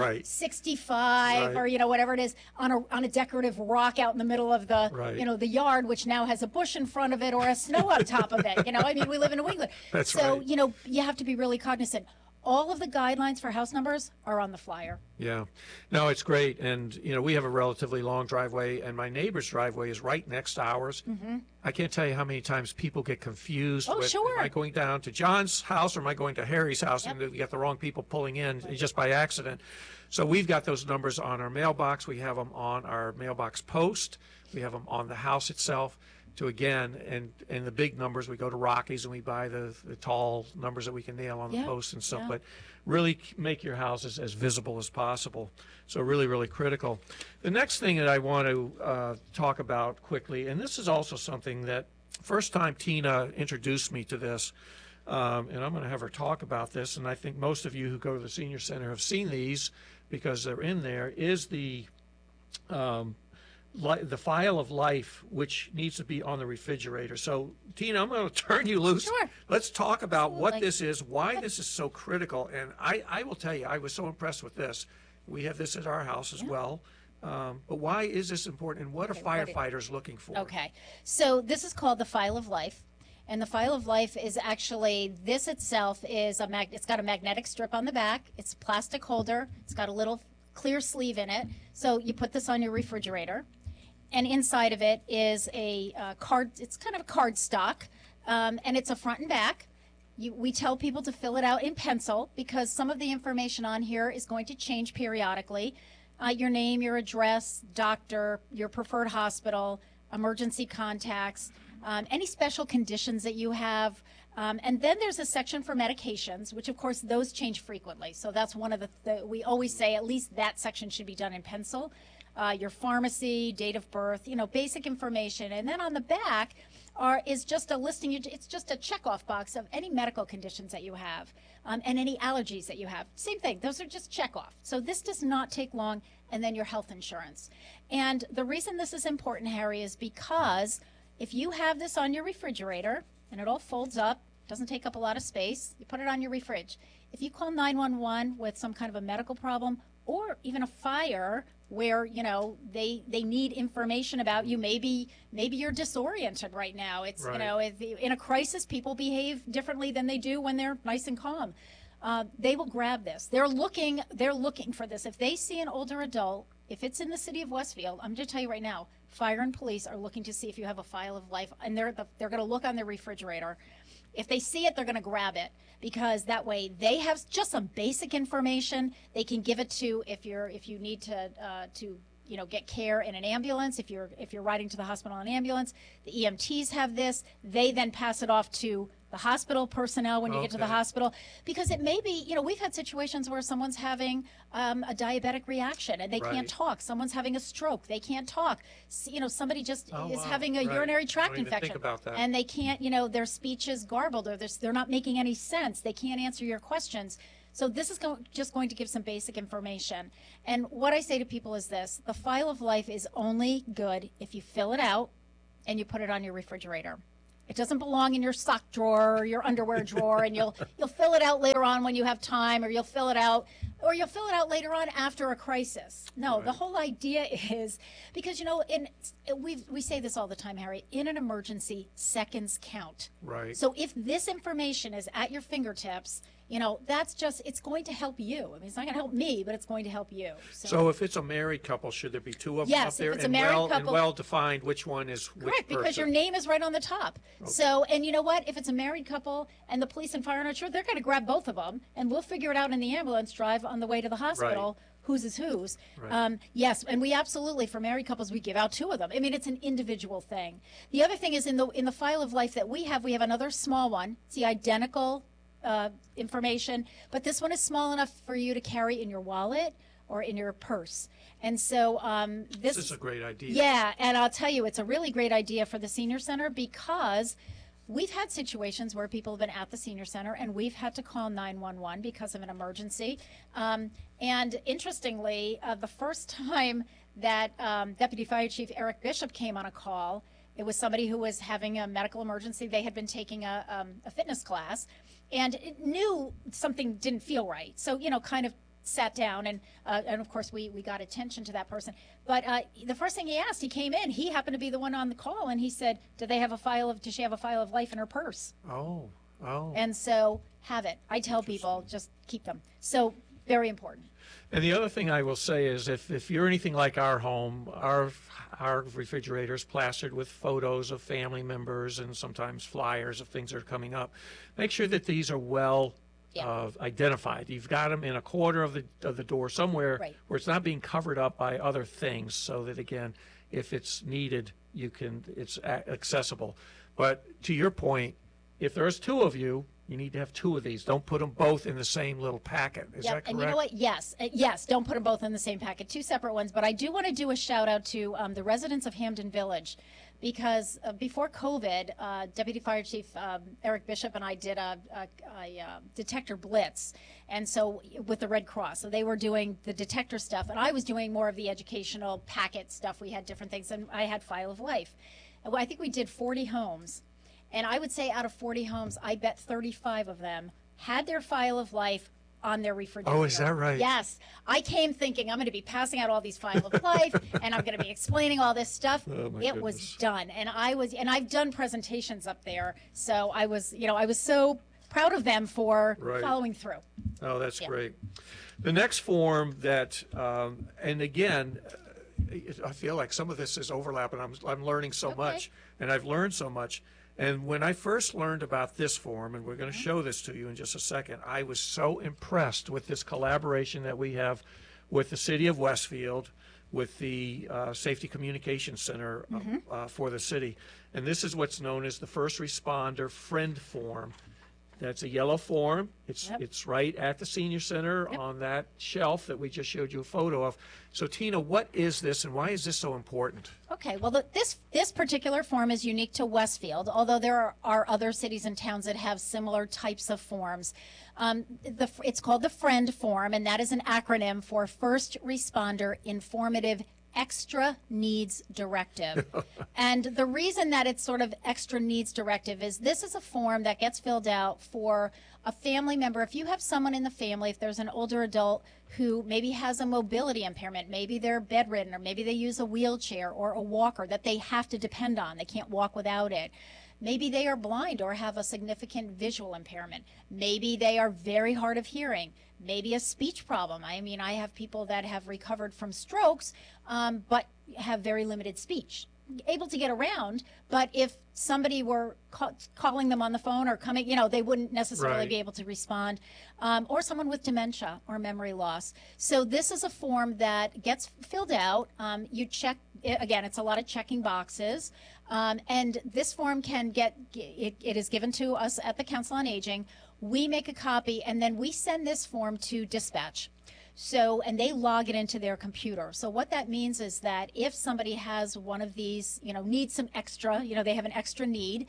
Speaker 6: 65 or, whatever it is on a decorative rock out in the middle of the, the yard, which now has a bush in front of it or a snow on top of it. We live in New England. So, you have to be really cognizant. All of the guidelines for house numbers are on the flyer.
Speaker 5: Yeah. No, it's great. And, we have a relatively long driveway, and my neighbor's driveway is right next to ours. Mm-hmm. I can't tell you how many times people get confused with, am I going down to John's house or am I going to Harry's house? Yep. And we get the wrong people pulling in just by accident. So we've got those numbers on our mailbox. We have them on our mailbox post. We have them on the house itself. To again, and the big numbers, we go to Rockies and we buy the tall numbers that we can nail on the posts and stuff, but really make your houses as visible as possible. So really, really critical. The next thing that I want to talk about quickly, and this is also something that first time Tina introduced me to this, and I'm going to have her talk about this, and I think most of you who go to the Senior Center have seen these because they're in there, is the file of life, which needs to be on the refrigerator. So, Tina, I'm going to turn you loose.
Speaker 6: Sure.
Speaker 5: Let's talk about what this is, why this is so critical. And I will tell you, I was so impressed with this. We have this at our house as well. But why is this important, and what are firefighters looking for?
Speaker 6: Okay. So this is called the file of life. And the file of life is actually, this itself is it's got a magnetic strip on the back. It's a plastic holder. It's got a little clear sleeve in it. So you put this on your refrigerator. And inside of it is a card. It's kind of a card stock, and it's a front and back. We tell people to fill it out in pencil because some of the information on here is going to change periodically. Your name, your address, doctor, your preferred hospital, emergency contacts, any special conditions that you have. And then there's a section for medications, which of course those change frequently. So that's one of we always say at least that section should be done in pencil. Your pharmacy, date of birth, basic information. And then on the back is just a listing. It's just a checkoff box of any medical conditions that you have and any allergies that you have. Same thing. Those are just checkoff. So this does not take long. And then your health insurance. And the reason this is important, Harry, is because if you have this on your refrigerator and it all folds up, doesn't take up a lot of space, you put it on your fridge. If you call 911 with some kind of a medical problem or even a fire where, they need information about you, maybe you're disoriented right now. It's, in a crisis, people behave differently than they do when they're nice and calm. They will grab this. They're looking for this. If they see an older adult if it's in the city of Westfield, I'm going to tell you right now, fire and police are looking to see if you have a file of life, and they're going to look on their refrigerator. If they see it, they're going to grab it, because that way they have just some basic information they can give it to if you need to get care in an ambulance. If you're riding to the hospital in an ambulance, the EMTs have this. They then pass it off to the hospital personnel when you get to the hospital, because it may be, we've had situations where someone's having a diabetic reaction and they can't talk. Someone's having a stroke, they can't talk. Somebody just is having a urinary tract infection,
Speaker 5: think about that.
Speaker 6: and they can't, their speech is garbled, or they're not making any sense. They can't answer your questions. So this is just going to give some basic information. And what I say to people is this: the file of life is only good if you fill it out and you put it on your refrigerator. It doesn't belong in your sock drawer or your underwear drawer, and you'll fill it out later on when you have time, or you'll fill it out later on after a crisis. No, the whole idea is, because we say this all the time, Harry, in an emergency, seconds count.
Speaker 5: Right.
Speaker 6: So if this information is at your fingertips, it's going to help you. I mean, it's not going to help me, but it's going to help you.
Speaker 5: So if it's a married couple, should there be two of them
Speaker 6: Yes,
Speaker 5: up there?
Speaker 6: if it's a married couple,
Speaker 5: and well defined which one is which
Speaker 6: correct, because
Speaker 5: person?
Speaker 6: your name is right on the top.
Speaker 5: Okay.
Speaker 6: So, and you know what? If it's a married couple and the police and fire are not sure, they're going to grab both of them, and we'll figure it out in the ambulance drive on the way to the hospital.
Speaker 5: Right.
Speaker 6: Whose is whose.
Speaker 5: Right.
Speaker 6: Yes, and we absolutely, for married couples, we give out two of them. I mean, it's an individual thing. The other thing is in the file of life that we have another small one. It's the identical information, but this one is small enough for you to carry in your wallet or in your purse. And so this
Speaker 5: is a great idea.
Speaker 6: Yeah, and I'll tell you, it's a really great idea for the senior center, because we've had situations where people have been at the senior center and we've had to call 911 because of an emergency. And interestingly, the first time that Deputy Fire Chief Eric Bishop came on a call, it was somebody who was having a medical emergency. They had been taking a fitness class and knew something didn't feel right. So, kind of sat down and of course we got attention to that person. But the first thing he asked, he came in, he happened to be the one on the call, and he said, does she have a file of life in her purse?
Speaker 5: Oh.
Speaker 6: And so have it. I tell people, just keep them. So very important.
Speaker 5: And the other thing I will say is, if you're anything like our home, our refrigerator is plastered with photos of family members and sometimes flyers of things that are coming up. Make sure that these are well identified. You've got them in a corner of the door somewhere,
Speaker 6: right,
Speaker 5: where it's not being covered up by other things, so that, again, if it's needed, it's accessible. But to your point, if there's two of you, you need to have two of these. Don't put them both in the same little packet. Is that correct?
Speaker 6: And you know what? Yes. Yes, don't put them both in the same packet. Two separate ones. But I do want to do a shout out to the residents of Hampden Village, because before COVID, Deputy Fire Chief Eric Bishop and I did a detector blitz, and so with the Red Cross. So they were doing the detector stuff, and I was doing more of the educational packet stuff. We had different things, and I had File of Life. And I think we did 40 homes. And I would say out of 40 homes, I bet 35 of them had their File of Life on their refrigerator.
Speaker 5: Oh, is that right?
Speaker 6: Yes. I came thinking I'm going to be passing out all these File of Life and I'm going to be explaining all this stuff.
Speaker 5: Oh, my
Speaker 6: it
Speaker 5: goodness.
Speaker 6: was done. And I've done presentations up there. So I was so proud of them for following through.
Speaker 5: Oh, that's great. The next form that, and again, I feel like some of this is overlapping. I'm learning so much, and I've learned so much. And when I first learned about this form, and we're going to show this to you in just a second, I was so impressed with this collaboration that we have with the City of Westfield, with the Safety Communications Center for the city. And this is what's known as the First Responder Friend Form. That's a yellow form. It's right at the senior center on that shelf that we just showed you a photo of. So Tina, what is this and why is this so important?
Speaker 6: Okay, well, this particular form is unique to Westfield, although there are other cities and towns that have similar types of forms. It's called the FRIEND form, and that is an acronym for First Responder Informative Extra Needs Directive. And the reason that it's sort of extra needs directive is this is a form that gets filled out for a family member. If you have someone in the family, if there's an older adult who maybe has a mobility impairment, maybe they're bedridden, or maybe they use a wheelchair or a walker that they have to depend on, they can't walk without it. Maybe they are blind or have a significant visual impairment. Maybe they are very hard of hearing. Maybe a speech problem. I mean, I have people that have recovered from strokes, but have very limited speech, able to get around, but if somebody were calling them on the phone or coming, they wouldn't necessarily be able to respond, or someone with dementia or memory loss. So this is a form that gets filled out. You check, again, it's a lot of checking boxes, and this form can it is given to us at the Council on Aging. We make a copy, and then we send this form to dispatch. So, and they log it into their computer. So what that means is that if somebody has one of these, needs some extra, they have an extra need,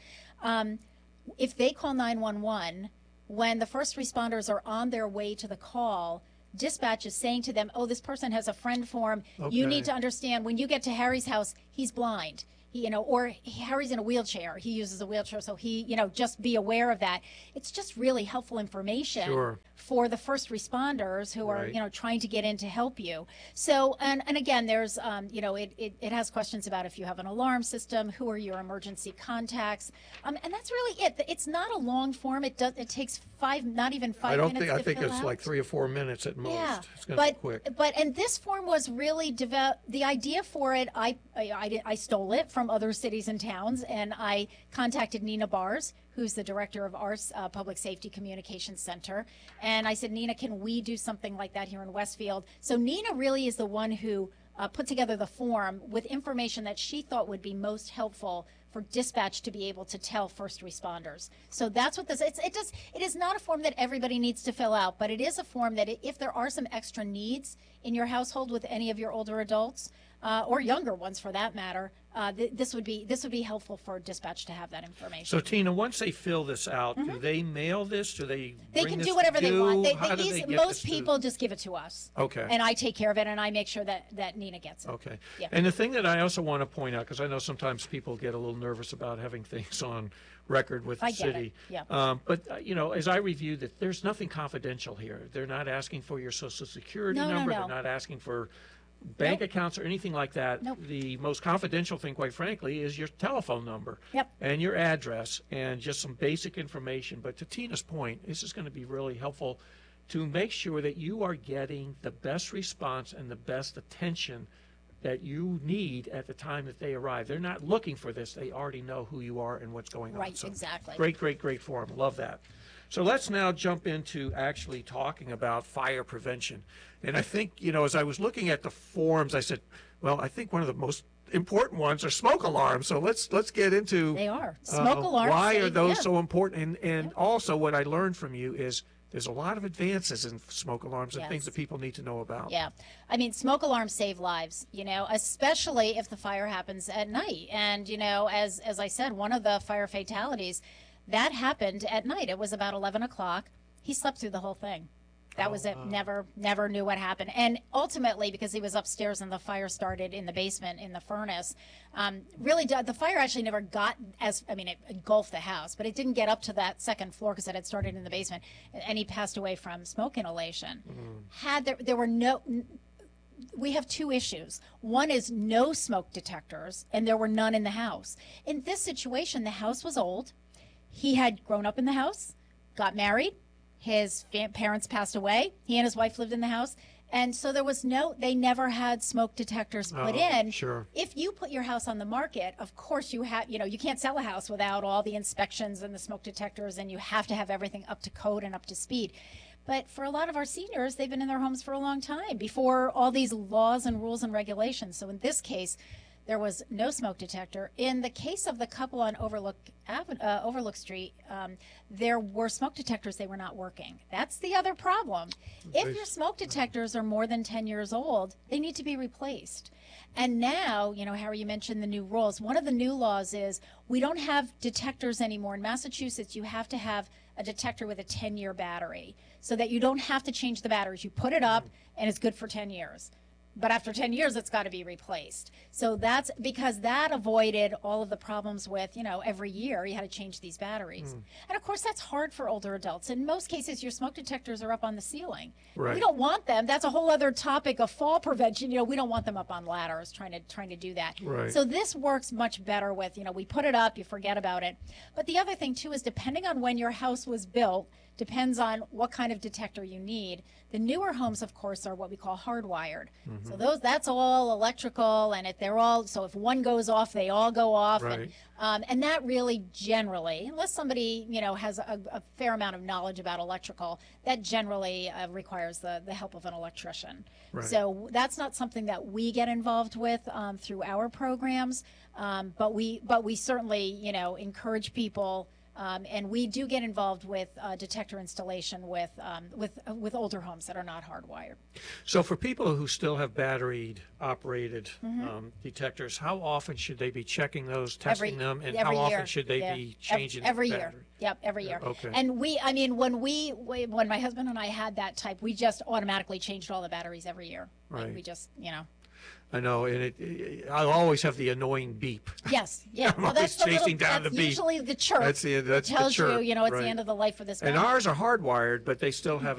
Speaker 6: if they call 911, when the first responders are on their way to the call, dispatch is saying to them, oh, this person has a friend form. Okay. You need to understand, when you get to Harry's house, he's blind. Or Harry's in a wheelchair. He uses a wheelchair, so just be aware of that. It's just really helpful information for the first responders who are, trying to get in to help you. So, and again, there's, it has questions about if you have an alarm system, who are your emergency contacts, and that's really it. It's not a long form. It takes not even 5 minutes.
Speaker 5: I think it's like 3 or 4 minutes at most.
Speaker 6: Yeah,
Speaker 5: it's going to be quick.
Speaker 6: And this form was really the idea for it. I stole it from other cities and towns, and I contacted Nina Bars, who's the director of our Public Safety Communications Center, and I said, Nina, can we do something like that here in Westfield? So Nina really is the one who put together the form with information that she thought would be most helpful for dispatch to be able to tell first responders. So that's what it is not a form that everybody needs to fill out, but it is a form that if there are some extra needs in your household with any of your older adults, or younger ones for that matter, this would be helpful for dispatch to have that information.
Speaker 5: So Tina, once they fill this out, do they mail this? Do they?
Speaker 6: They can do whatever they want. Most people just give it to us.
Speaker 5: Okay.
Speaker 6: And I take care of it, and I make sure that Nina gets it.
Speaker 5: Okay.
Speaker 6: Yeah.
Speaker 5: And the thing that I also want to point out, because I know sometimes people get a little nervous about having things on record with the city.
Speaker 6: Yeah.
Speaker 5: But as I reviewed it, there's nothing confidential here. They're not asking for your Social Security number.
Speaker 6: No.
Speaker 5: They're not asking for bank accounts or anything like that.
Speaker 6: Nope.
Speaker 5: The most confidential thing, quite frankly, is your telephone number and your address and just some basic information. But to Tina's point, this is going to be really helpful to make sure that you are getting the best response and the best attention that you need at the time that they arrive. They're not looking for this. They already know who you are and what's going on.
Speaker 6: Right,
Speaker 5: So
Speaker 6: exactly.
Speaker 5: Great form. Love that. So let's now jump into actually talking about fire prevention. And I think, as I was looking at the forms, I said, well, I think one of the most important ones are smoke alarms. So let's get into
Speaker 6: they are smoke alarms.
Speaker 5: Why are those so important? And also what I learned from you is there's a lot of advances in smoke alarms and things that people need to know about.
Speaker 6: Yeah. I mean, smoke alarms save lives, especially if the fire happens at night. And, as I said, one of the fire fatalities, that happened at night. It was about 11 o'clock. He slept through the whole thing. That was it. Never knew what happened. And ultimately, because he was upstairs and the fire started in the basement in the furnace, the fire actually never got it engulfed the house, but it didn't get up to that second floor because it had started in the basement. And he passed away from smoke inhalation. We have two issues. One is no smoke detectors, and there were none in the house. In this situation, the house was old. He had grown up in the house, got married. His parents passed away. He and his wife lived in the house. And so they never had smoke detectors put in.
Speaker 5: Sure.
Speaker 6: If you put your house on the market, of course you can't sell a house without all the inspections and the smoke detectors, and you have to have everything up to code and up to speed. But for a lot of our seniors, they've been in their homes for a long time before all these laws and rules and regulations. So in this case, there was no smoke detector. In the case of the couple on Overlook Street, there were smoke detectors. They were not working. That's the other problem. If your smoke detectors are more than 10 years old, they need to be replaced. And now, Harry, you mentioned the new rules. One of the new laws is we don't have detectors anymore. In Massachusetts, you have to have a detector with a 10-year battery so that you don't have to change the batteries. You put it up, and it's good for 10 years. but after 10 years, it's got to be replaced. So that's because that avoided all of the problems with, every year you had to change these batteries. And of course, that's hard for older adults. In most cases, your smoke detectors are up on the ceiling.
Speaker 5: Right.
Speaker 6: We don't want them. That's a whole other topic of fall prevention. We don't want them up on ladders trying to do that.
Speaker 5: Right.
Speaker 6: So this works much better with, we put it up, you forget about it. But the other thing too is depending on when your house was built, depends on what kind of detector you need. The newer homes, of course, are what we call hardwired. So that's all electrical, and so if one goes off, they all go off.
Speaker 5: Right.
Speaker 6: And that really generally, unless somebody, has a fair amount of knowledge about electrical, that generally requires the help of an electrician.
Speaker 5: Right.
Speaker 6: So that's not something that we get involved with through our programs, but we certainly, encourage people. And we do get involved with detector installation with older homes that are not hardwired.
Speaker 5: So for people who still have battery operated detectors, how often should they be checking those, testing them, and how often should they be changing
Speaker 6: every
Speaker 5: the
Speaker 6: year?
Speaker 5: battery?
Speaker 6: Yep, every year.
Speaker 5: Okay.
Speaker 6: And when my husband and I had that type, we just automatically changed all the batteries every year.
Speaker 5: Right.
Speaker 6: We just,
Speaker 5: I know, and I'll always have the annoying beep.
Speaker 6: Yes, yeah.
Speaker 5: I'm always chasing down the
Speaker 6: that's
Speaker 5: beep.
Speaker 6: usually the chirp.
Speaker 5: That's the
Speaker 6: tells
Speaker 5: chirp,
Speaker 6: you, it's
Speaker 5: right.
Speaker 6: the end of the life of this
Speaker 5: And
Speaker 6: battery.
Speaker 5: ours are hardwired, but they still have